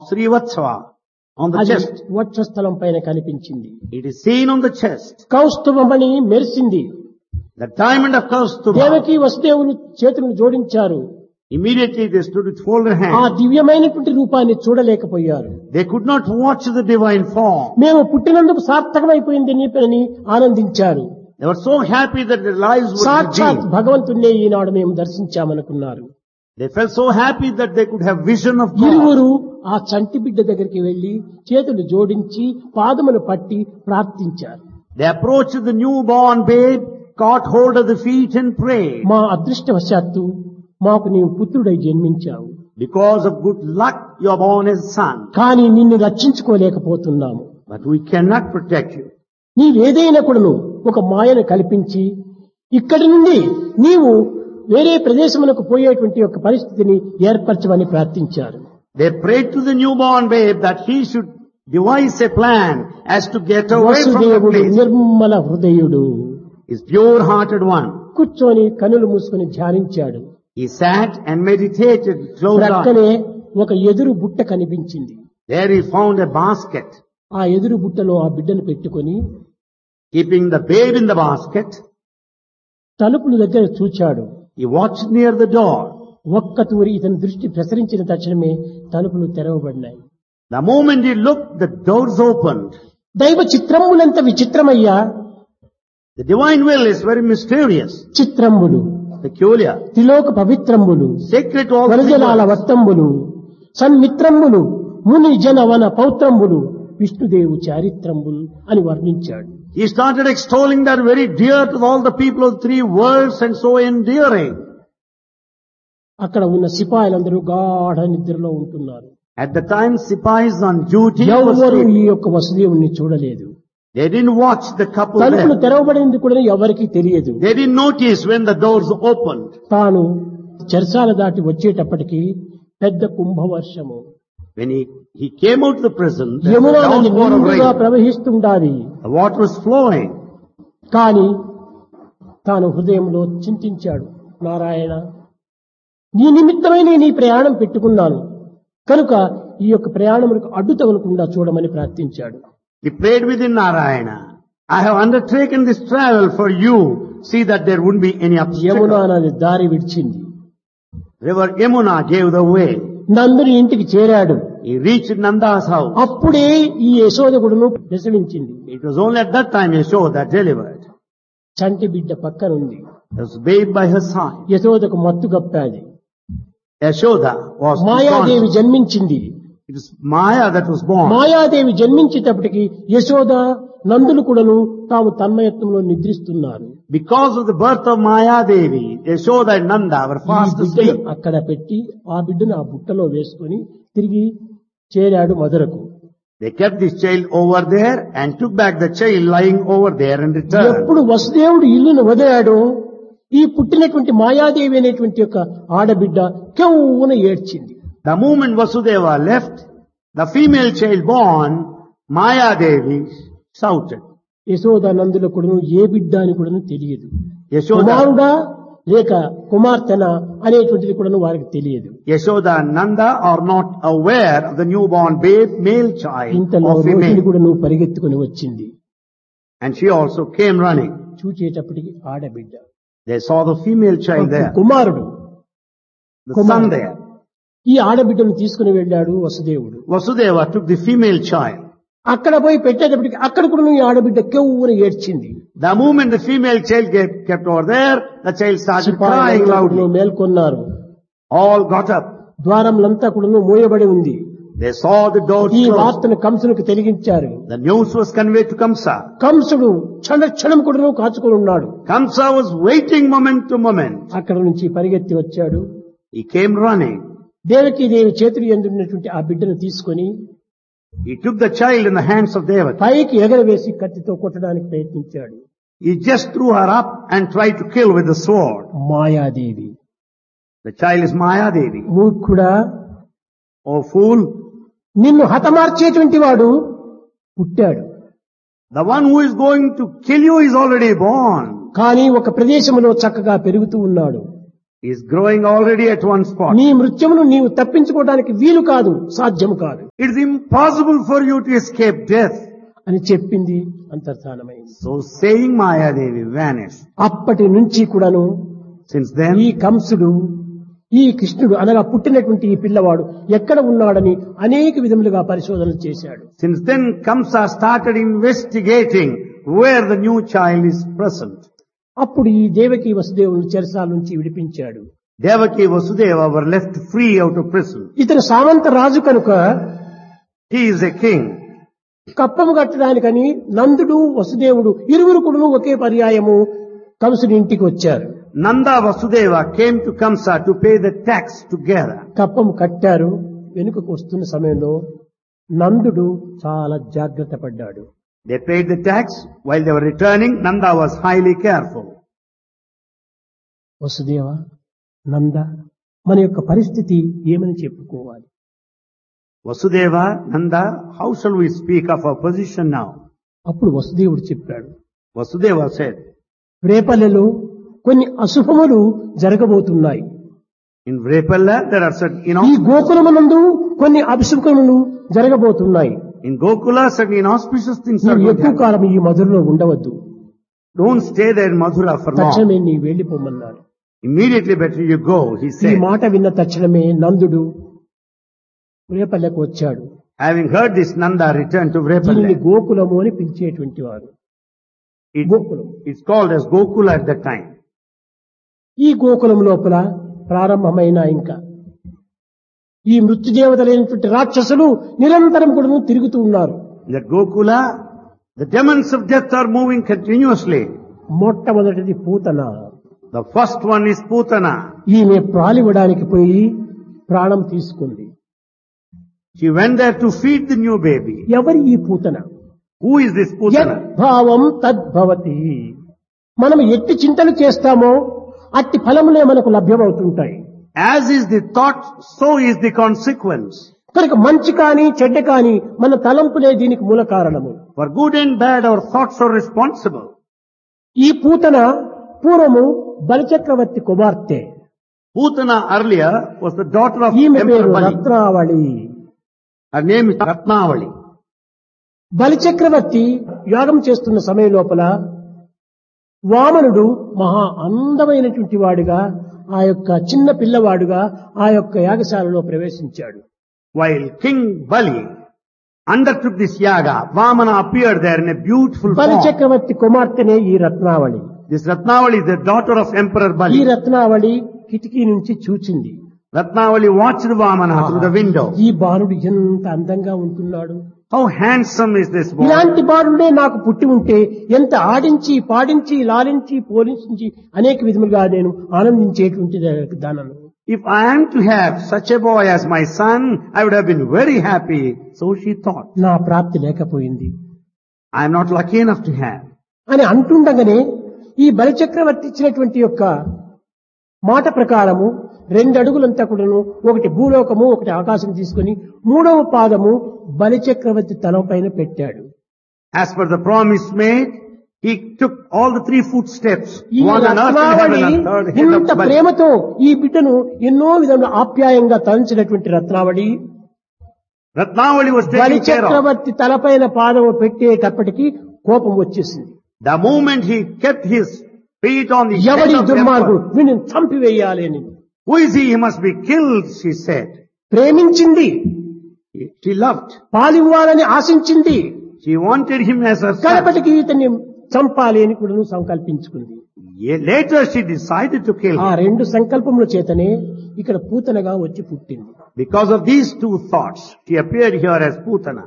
Srivatsava on the అది chest. వక్షస్థలం పైన కనిపించింది. It is seen on the chest. కౌస్తుభమణి మెరిసింది. The diamond of Kaustubha. Devaki వసుదేవులు చేతులను జోడించారు. Immediately they stood with folded ఆ hands. దివ్యమైనటువంటి రూపాన్ని చూడలేకపోయారు. They could not watch the divine form. మేము పుట్టినందుకు సార్థకమైపోయింది అని ఆనందించారు. They were so happy that their lives were సాక్షాత్ redeemed. భగవంతుణ్ణే ఈనాడు మేము దర్శించామనుకున్నారు. They felt so happy that they could have vision of God. ఇరువురు ఆ చంటి బిడ్డ దగ్గరికి వెళ్లి చేతులు జోడించి పాదములు పట్టి ప్రార్థించారు. They approached the newborn babe, caught hold of the feet and prayed. మా అదృష్టవశాత్తు మాకు నీవు పుత్రుడై జన్మించావు. Because of good luck, you are born as a son. కానీ నిన్ను రక్షించుకోలేకపోతున్నాము. But we cannot protect you. నీవేదైనా కూడాను ఒక మాయను కల్పించి ఇక్కడి నుండి నీవు వేరే ప్రదేశమునకు పోయేటువంటి ఒక పరిస్థితిని ఏర్పరచమని ప్రార్థించారు. They prayed to the newborn babe that he should devise a plan as to get away from the వసుదేవుడు place. Nirmala హృదయుడు. He's pure-hearted one. కూర్చొని కనులు మూసుకొని ధ్యానించాడు. He sat and meditated, closed eyes. ప్రక్కనే ఒక ఎదురు బుట్ట కనిపించింది. There he found a basket. ఆ ఎదురు బుట్టలో ఆ బిడ్డను పెట్టుకొని Keeping the babe in the basket, తలుపుల దగ్గర చూచాడు. he watched near the door. ఒక్క తూరి ఇతని దృష్టి ప్రసరించిన తక్షణమే తలుపులు తెరవబడినాయి. The moment he looked, the doors opened. దైవ చిత్రములంత విచిత్రమయ్యా. The divine will is very mysterious, చిత్రంబులు peculiar, త్రిలోక పవిత్రంబులు sacred to all వరజలాల creatures. వర్తంబులు సన్మిత్రంబులు ముని జన వన పౌత్రంబులు విష్ణుదేవు చారిత్రంబులు అని వర్ణించాడు. He started extolling that very dear to all the people of three worlds and so endearing. అక్కడ ఉన్న సిపాయిలందరూ గాఢ నిద్రలో ఉంటున్నారు. At the time, Sipais on duty was ఎవరు asleep. ఈ యొక్క వసుదేవుణ్ణి చూడలేదు. They didn't watch the couple తలుపులు there. తెరవబడింది కూడా ఎవరికీ తెలియదు. They didn't notice when the doors opened. తాను చెరసాల దాటి వచ్చేటప్పటికి పెద్ద కుంభవర్షము When he came out of the prison, there was Yamuna a నది downpour of నిండుగా rain. ప్రవహిస్తుండాలి. The water was flowing. కానీ తాను హృదయంలో చింతించాడు, నారాయణ నీ నిమిత్తమైన నీ ప్రయాణం పెట్టుకున్నాను కనుక ఈ యొక్క ప్రయాణములకు అడ్డు తగలకుండా చూడమని ప్రార్థించాడు. He prayed within Narayana. I have undertaken this travel for you. See that there wouldn't be any Yamuna obstacle. నది దారి విడిచింది. River Yamuna gave the way. నందుని ఇంటికి చేరాడు. He reached Nanda's house. అప్పుడే ఈ యశోదగుడును ప్రసవించింది. It was only at that time Yashoda delivered. చంటి బిడ్డ పక్కనుంది. There was a babe by her side. యశోదకు మత్తు గప్పాది. Yashoda was Mayadevi unconscious. జన్మించింది. It was Maya that was born. Mayadevi జన్మించేటప్పటికి Yashoda నందులు కూడాను తాము తన్మయత్వంలో నిద్రిస్తున్నారు. Because of the birth of Maya Devi, Yashoda and Nanda were ఈ fast బిడ్డను asleep. అక్కడ పెట్టి ఆ బిడ్డను ఆ బుట్టలో వేసుకొని తిరిగి చేరాడు మధురకు. They kept this child over there and took back the child lying over there and returned. ఎప్పుడు వసుదేవుడు ఇల్లును వదిలాడో ఈ పుట్టినటువంటి మాయాదేవి అనేటువంటి యొక్క ఆడబిడ్డ కెవ్వున ఏడ్చింది. The moment Vasudeva left, the female child born, Maya Devi, shouted. Yashoda Nandula కూడాను ఏ బిడ్డ అని కూడాను తెలియదు. Yashoda, కుమారుడా లేక కుమార్తెన అనేటువంటిది కూడాను వారికి తెలియదు. Yashoda and Nanda are not aware of the newborn babe, male child ఇంతలో or రోహిణి female. కూడా నువ్వు పరిగెత్తుకుని వచ్చింది. And she also came running. చూచేటప్పటికి ఆడబిడ్డ They saw the female child there, కుమారుడు. the son there. ఈ ఆడబిడ్డను తీసుకుని వెళ్ళాడు వసుదేవుడు. Vasudeva took the female child. అక్కడ పోయి పెట్టేటప్పటికి అక్కడ కూడా ఈ ఆడబిడ్డ కెవ్వున ఏడ్చింది. The moment the female child kept over there, the child started crying loudly. మేల్కొన్నారు. All got up. ద్వారములంతా కూడా మూయబడి ఉంది. They saw the doors ఈ closed. వార్తను కంసునికి తెలిగించారు. The news was conveyed to Kamsa. కంసుడు క్షణం కూడా కాచుకొని ఉన్నాడు. Kamsa was waiting moment to moment. అక్కడ నుంచి పరిగెత్తి వచ్చాడు. He came running. దేవకీదేవి చేతులు ఎందున్నటువంటి ఆ బిడ్డను తీసుకొని He took the child in the hands of Devaki. పైకి ఎగరవేసి కత్తితో కొట్టడానికి ప్రయత్నించాడు. He just threw her up and tried to kill with the sword. Mayadevi. The child is Maya Devi. మూర్ఖుడా, Oh fool, నిన్ను హతమార్చేటువంటి వాడు పుట్టాడు. the one who is going to kill you is already born. కానీ ఒక ప్రదేశంలో చక్కగా పెరుగుతూ ఉన్నాడు. is growing already at one spot. నీ మృత్యువును నీవు తప్పించుకోవడానికి వీలు కాదు, సాధ్యము కాదు It is impossible for you to escape death. అని చెప్పింది అంతర్ధానమైంది. So saying, Mayadevi vanished. అప్పటి నుంచి కూడాను Since ఈ then, కంసుడు ఈ కృష్ణుడు అనగా పుట్టినటువంటి ఈ పిల్లవాడు ఎక్కడ ఉన్నాడని అనేక విధములుగా పరిశోధనలు చేశాడు. since then Kamsa started investigating where the new child is present. అప్పుడు ఈ దేవకి వసుదేవుని చెరసాల నుంచి విడిపించాడు. Devaki Vasudeva were left free out of prison. ఇతను సామంత రాజు కనుక He is a king. కప్పము కట్టడానికని నందుడు వసుదేవుడు ఇరువురు కూడా ఒకే పర్యాయము కంసుని ఇంటికి వచ్చారు. Nanda Vasudeva came to Kamsa to pay the tax together. కప్పము కట్టారు. వెనుకకు వస్తున్న సమయంలో నందుడు చాలా జాగ్రత్త పడ్డాడు. They paid the tax. While they were returning, Nanda was highly careful. Vasudeva, నంద, మన యొక్క పరిస్థితి ఏమని చెప్పుకోవాలి? Vasudeva, Nanda, how shall we speak of our position now? అప్పుడు వసుదేవుడు చెప్పాడు, Vasudeva said, రేపల్లెలో కొన్ని అశుభములు జరగబోతున్నాయి. in Vrepalla there are certain, ఈ గోకులమునందు కొన్ని అభిషేకములు జరగబోతున్నాయి. in Gokula certain inauspicious things are నువ్వు going to ఎక్కువ happen. కాలం ఈ మధురలో ఉండవద్దు, Don't stay there in Mathura for long. తక్షణమే నీ వెళ్ళిపోమన్నాడు. Immediately better you go, he ఈ said. మాట విన్న తక్షణమే నందుడు రేపల్లెకు వచ్చాడు. Having heard this, Nanda returned to దీనిని Vrepalla. గోకులము అని పిలిచేటువంటి వారు. Gokulam. It's called as Gokula at that time. ఈ గోకులం లోపల ప్రారంభమైన ఇంకా ఈ మృత్యుదేవతలైనటువంటి రాక్షసులు నిరంతరం కూడా తిరుగుతూ ఉన్నారు. In that Gokula, the demons of death are moving continuously. మొట్టమొదటిది Putana. The first one is Putana. ఈమె ప్రాలివ్వడానికి పోయి ప్రాణం తీసుకుంది. She went there to feed the new baby. ఎవరి ఈ Putana? Who is this Putana? యద్భావం తద్భవతి. మనం ఎట్టి చింతలు చేస్తామో అట్టి ఫలములే మనకు లభ్యమవుతుంటాయి. As is the thought, so is the consequence. కనుక మంచి కానీ చెడ్డ కానీ మన తలంపులే దీనికి మూల కారణము. For good and bad, our thoughts are responsible. ఈ పూతన పూర్వము బలిచక్రవర్తి కుమార్తె. Putana earlier was the daughter of ఈమె Emperor పేరు Bali. రత్నావళి. Her name is Ratnavali. బలిచక్రవర్తి యాగం చేస్తున్న సమయం లోపల వామనుడు మహా అందమైనటువంటి వాడుగా ఆ యొక్క చిన్న పిల్లవాడుగా ఆ యొక్క యాగశాలలో ప్రవేశించాడు. While King Bali undertook this yaga, Vamana appeared there in a beautiful form. బలిచక్రవర్తి కుమార్తెనే ఈ రత్నావళి. This Ratnavali is the daughter of Emperor ఈ Bali. రత్నావళి కిటికీ నుంచి చూచింది. Ratnavali watched Vamana through the window. ఈ బాలుడు ఎంత అందంగా ఉంటున్నాడు, How handsome is this boy? ఇలాంటి బాలుడే నాకు పుట్టి ఉంటే ఎంత ఆడించి పాడించి లాలించి పోలించి అనేక విధములుగా నేను ఆనందించేటువంటి దానను. If I am to have such a boy as my son, I would have been very happy. So she thought. నా ప్రాప్తి లేకపోయింది I am not lucky enough to have. అని అంటుండగానే ఈ బలిచక్రవర్తి ఇచ్చినటువంటి యొక్క మాట ప్రకారము 2 అడుగులంతా కూడాను ఒకటి భూలోకము ఒకటి ఆకాశం తీసుకుని 3వ పాదము బలిచక్రవర్తి తలం పైన పెట్టాడు. As per the promise made, he took all the 3 footsteps, ఈ one on earth and రత్నావళి heaven and third head ఇంత of Bali. ప్రేమతో ఈ బిడ్డను ఎన్నో విధంగా ఆప్యాయంగా తలంచినటువంటి రత్నావళి Ratnavali was taken care of. బలిచక్రవర్తి తలపైన పాదము పెట్టేటప్పటికి కోపం వచ్చేసింది. The moment he kept his feet on the head ఎవరి of the దుర్మార్గుడు emperor, వీడిని చంపివేయాలి అని who is he? He must be killed, she said. ప్రేమించింది, She loved. పాలివ్వాలని ఆశించింది, She wanted him as her son. కడపటికి ఇతన్ని చంపాలి అని కూడా సంకల్పించుకుంది. Later she decided to kill ఆ him. 2 సంకల్పముల చేతనే ఇక్కడ పూతనగా వచ్చి పుట్టింది. Because of these 2 thoughts, she appeared here as Putana.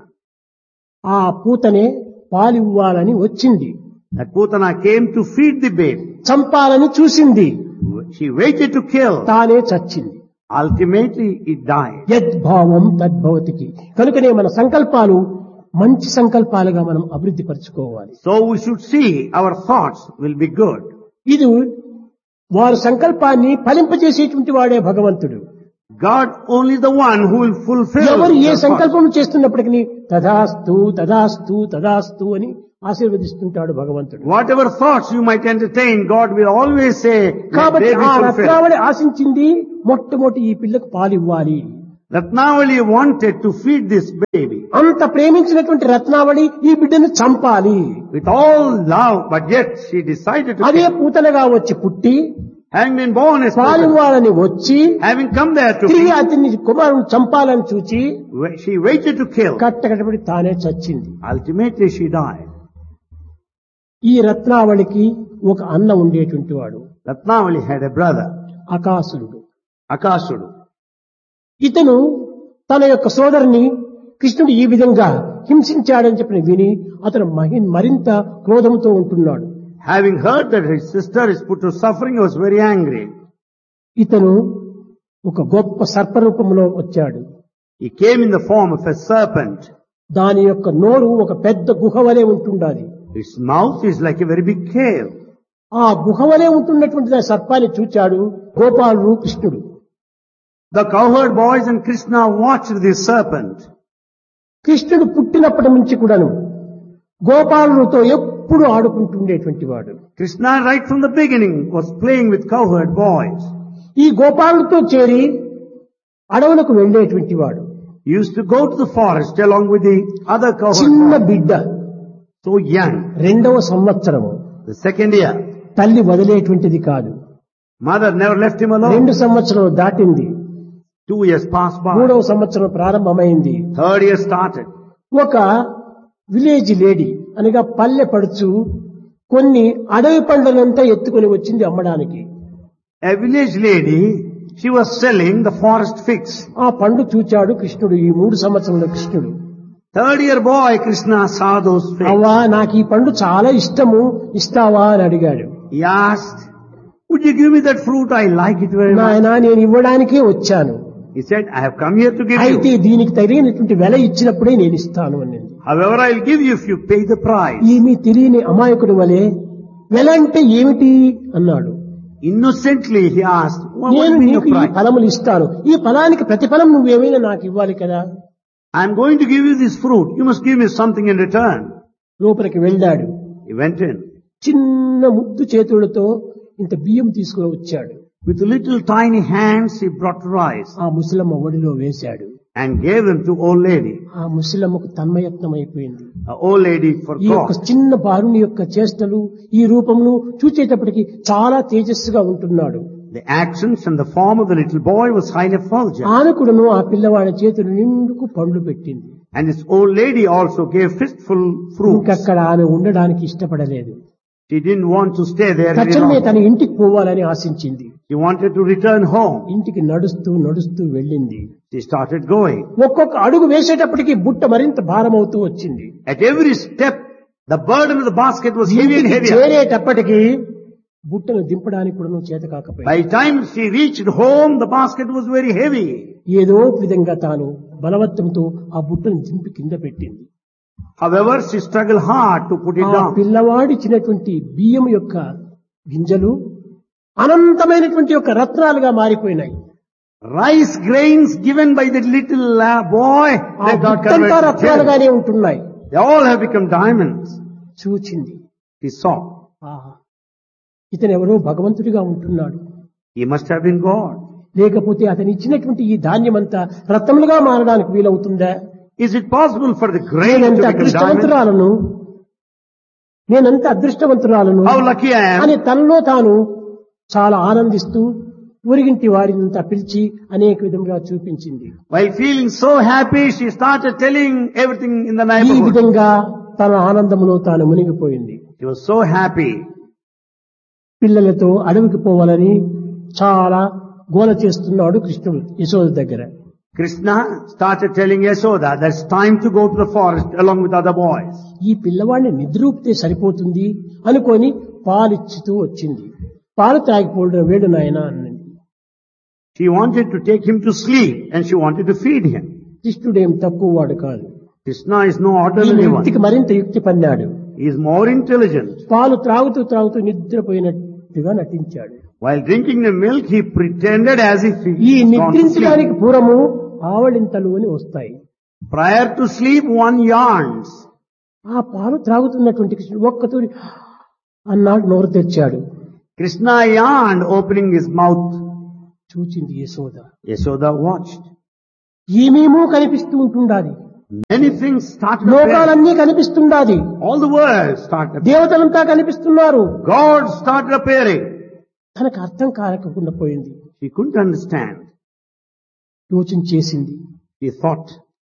ఆ పూతనే పాలివ్వాలని వచ్చింది. That Putana came to feed the babe. చంపాలని చూసింది, She waited to kill. తానే చచ్చింది. Ultimately, it died. యద్భావం తద్భవతికి. కనుకనే మన సంకల్పాలు మంచి సంకల్పాలుగా మనం అభివృద్ధి పరచుకోవాలి. So we should see our thoughts will be good. ఇది వారి సంకల్పాన్ని ఫలింపజేసేటువంటి వాడే భగవంతుడు. God only the one who will fulfill ఎవరు ఏ their thoughts. సంకల్పం చేస్తున్నప్పటికీ తదాస్తు తదాస్తు తదాస్తు అని ఆశీర్వదిస్తుంటాడు భగవంతుడు. Whatever thoughts you might entertain, God will always say, "Let కాబట్టి they be ఆ fulfilled." రత్నావళి ఆశించింది మొట్టమొదటి ఈ పిల్లకు పాలివ్వాలి. Ratnavali wanted to feed this baby అంత ప్రేమించినటువంటి రత్నావళి ఈ బిడ్డను చంపాలి. with all love, but yet she decided to అదే kill. పూతనగా వచ్చి పుట్టి Having been born as Putan, పాలివ్వాలని వచ్చి having come there to తిరిగి feed, అతన్ని కుమారుని చంపాలని చూచి she waited to kill. కట్టకట్టబడి తానే చచ్చింది. Ultimately she died. ఈ రత్నావళికి ఒక అన్న ఉండేటువంటి వాడు Ratnavali had a brother, అకాసురుడు. Akasudu. ఇతను తన యొక్క సోదరుని కృష్ణుడు ఈ విధంగా హింసించాడని చెప్పిన విని అతను మరింత క్రోధంతో ఉంటున్నాడు. Having heard that his sister is put to suffering, he was very angry. ఇతను ఒక గొప్ప సర్పరూపంలో వచ్చాడు. He came in the form of a serpent. దాని యొక్క నోరు ఒక పెద్ద గుహ వలె ఉంటుండాలి. His mouth is like a very big cave. ఆ గుహ వలె ఉంటున్నటువంటి ఆ సర్పాన్ని చూచాడు గోపాలుడు కృష్ణుడు. The cowherd boys and Krishna watched this serpent. కృష్ణుడు పుట్టినప్పటి నుంచి కూడాను గోపాలుడితో ఎప్పుడు ఆడుకుంటుండేటువంటి వాడు. Krishna right from the beginning was playing with cowherd boys. ఈ గోపాలుడితో చేరి అడవులకు వెళ్లేటువంటి వాడు. He used to go to the forest along with the other cowherd చిన్న boys. బిడ్డ So young. 2వ సంవత్సరము The second year. తల్లి వదిలేటువంటిది కాదు. Mother never left him alone. 2 సంవత్సరం దాటింది. 2 years passed by. 3వ సంవత్సరం ప్రారంభమైంది. 3rd year started. ఒక విలేజ్ లేడీ అనగా పల్లె పడుచు కొన్ని అడవి పండ్లనంతా ఎత్తుకొని వచ్చింది అమ్మడానికి. A village lady, she was selling the forest figs. ఆ పండు చూచాడు కృష్ణుడు. ఈ 3 సంవత్సరంలో కృష్ణుడు 3rd year boy Krishna saw those figs. అవ్వా నాకు ఈ పండు చాలా ఇష్టము, ఇస్తావా అని అడిగాడు. He asked, "Would you give me that fruit? I like it very much." నాయనా నేను ఇవ్వడానికే వచ్చాను, He said, "I have come here to give అయితే you. దీనికి తగినటువంటి వెల ఇచ్చినప్పుడే నేను ఇస్తాను అనింది. However, I'll give you if you pay the price." ఏమీ తెలియని అమాయకుడి వలె వెల అంటే ఏమిటి అన్నాడు. Innocently he asked, "What నేను will be your నీకు ఈ price?" ఫలములు ఇస్తాను, ఈ ఫలానికి ప్రతిఫలం నువ్వేమైనా నాకు ఇవ్వాలి కదా. "I'm going to give you this fruit. You must give me something in return." లోపలికి వెళ్ళాడు. He went in. చిన్న ముద్దు చేతులతో ఇంత బియ్యం తీసుకుని వచ్చాడు. With little tiny hands he brought rice ఆ ముసలమ్మ ఒడిలో వేశాడు. and gave them to old lady. ఆ ముసలమ్మకు తన్మయత్నం అయిపోయింది. The old lady ఈ యొక్క forgot. చిన్న బాలుని యొక్క చేష్టలు ఈ రూపమును చూచేటప్పటికి చాలా తేజస్సుగా ఉంటున్నాడు. The actions and the form of the little boy was highly effulgent. ఆనకుడును ఆ పిల్లవాడి చేతులు నిండుకు పండ్లు పెట్టింది. And this old lady also gave fistful fruits. ఇంకక్కడ ఆమె ఉండడానికి ఇష్టపడలేదు. She didn't want to stay there any తక్షణమే longer. తన ఇంటికి పోవాలని ఆశించింది. She wanted to return home. ఇంటికి నడుస్తూ నడుస్తూ వెళ్ళింది. She started going. ఒక్కొక్క అడుగు వేసేటప్పటికి బుట్ట మరింత భారమవుతూ వచ్చింది. At every step, the burden of the basket was heavy and ఇంటికి heavier. చేరేటప్పటికి బుట్టను దింపడానికి కూడా చేత కాకపోయింది. By the time she reached home, the basket was very heavy. ఏదో విధంగా తాను బలవత్తంతో ఆ బుట్టను దింపి కింద పెట్టింది. However, she struggled hard to put it ఆ down. పిల్లవాడిచ్చినటువంటి బియ్యం యొక్క గింజలు అనంతమైనటువంటి యొక్క రత్నాలుగా మారిపోయినాయి. Rice grains given by the little boy, ఆ they got బుట్టంతా converted to gems. రత్నాలుగానే ఉంటున్నాయి. They all have become diamonds. చూచింది. He saw. ఆహా, ఇతను ఎవరో భగవంతుడిగా ఉంటున్నాడు. He must have been God. లేకపోతే అతను ఇచ్చినటువంటి ఈ ధాన్యమంతా రత్నములుగా మారడానికి వీలవుతుందా? Is it possible for the grain to నేనంత become diamonds? అదృష్టవంతురాలను, నేనంత అదృష్టవంతురాలను How lucky I am. అని తనలో తాను చాలా ఆనందిస్తూ ఊరిగింటి వారినంతా పిలిచి అనేక విధంగా చూపించింది. While feeling so happy, she started telling everything in the ఈ neighborhood. విధంగా తన ఆనందములో తాను మునిగిపోయింది. She was so happy. పిల్లలతో అడవికి పోవాలని చాలా గోల చేస్తున్నాడు కృష్ణుడు యశోద దగ్గర. Krishna started telling Yashoda that it's time to go to the forest along with other boys. ఈ పిల్లవాడిని నిద్రూపితే సరిపోతుంది అనుకొని పాలిచ్చుతూ వచ్చింది. పాలు తాగిపోవడం వేడు నాయన అన్నది. She wanted to take him to sleep and she wanted to feed him. కృష్ణుడేం తక్కువ వాడు కాదు. Krishna is no ఈ ordinary one. వ్యక్తికి మరింత యుక్తి పన్నాడు. He is more intelligent. పాలు త్రాగుతూ త్రాగుతూ నిద్రపోయినట్టుగా నటించాడు. While drinking the milk, he pretended as if he ఈ is gone to నిద్రించడానికి sleep. పూర్వము ఆవళింతలు అని వస్తాయి. Prior to sleep, one yarns. ఆ పాలు త్రాగుతున్నటువంటి కృష్ణుడు ఒక్కతూరి అన్నాడు, నోరు తెచ్చాడు. Krishna yawned, opening his mouth. చూచింది యశోద. Yashoda watched. ఏమేమో కనిపిస్తూ ఉంటుండాది. Many things started appearing. లోకాలన్నీ కనిపిస్తుండాది. All the world started appearing. దేవతలంతా కనిపిస్తున్నారు. God started appearing. తనకు అర్థం కాలేకుండా పోయింది. She couldn't understand. యోచన చేసింది. She thought.